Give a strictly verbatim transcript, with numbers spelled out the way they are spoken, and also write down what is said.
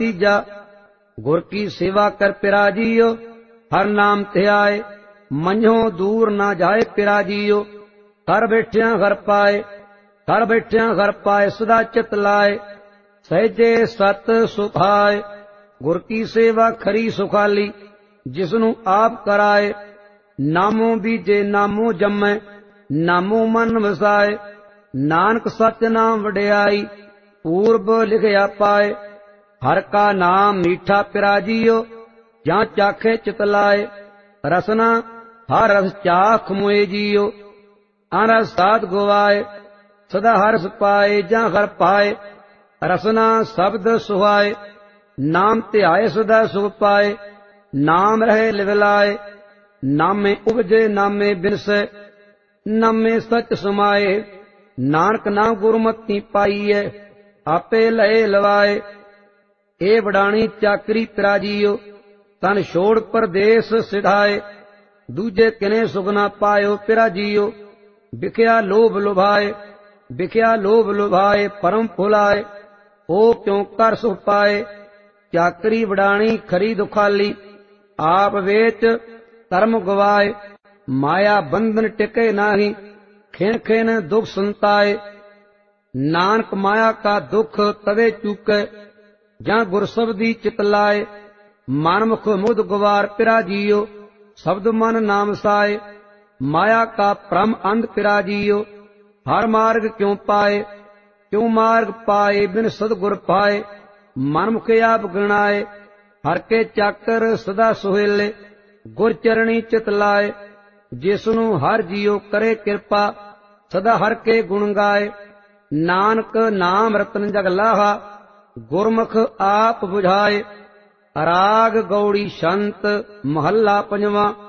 तीजा गुर की सेवा कर पिराजियो, हर नाम ध्याए मन्यो दूर ना जाए पिराजियो। घर बैठिया घर पाए, घर बैठिया घर पाए सदा चित लाए, सहजे सत सुभाए। गुर की सेवा खरी सुखाली, जिसनु आप कराए। नामो बीजे नामो जम्मै, नामो मन वसाए। नानक सच नाम वडियाई, पूर्व लिखया पाए। हर का नाम मीठा पिराजियो, जां चाखे चित लाए। रसना हर रस चाख मोए जियो, अनरस साध गवाए। सदा हर्ष पाए जां हर पाए, रसना शब्द सुहाए। नाम ध्याए सदा सुख पाए, नाम रहे लिवलाए। नामे उपजे नामे बिनसे, नामे सच समाए। नानक नाम गुरमति पाईए, आपे लए लवाए। ए वडाणी चाकरी पिराजियो, तन छोड़ परदेस सिधाए। दूजे किने सुख ना पायो पिराजियो, बिख्या लोभ लुभाए। बिख्या लोभ लुभाए परम फुलाए, ओ क्यों कर सुख पाए। चाकरी वडाणी खरी दुखाली, आप वेच कर्म गवाए। माया बंधन टिके नाही, खिन खिन दुख संताए। नानक माया का दुख तवे चूके, जां गुर शब्दी चित लाए। मनमुख मुद गवार पिराजियो, शब्द मन नाम साए। माया का भ्रम अंध पिराजियो, हर मार्ग क्यों पाए। क्यों मार्ग पाए बिन सदगुर पाए, मनमुख आप गणाए। हर के चाकर सदा सुहेले, गुर चरणी चित लाए। जिसनु हर जियो करे कृपा, सदा हर के गुण गाए। नानक नाम रतन जग लाहा, गुरमुख आप बुझाए। राग गौड़ी शंत महला पंजवा।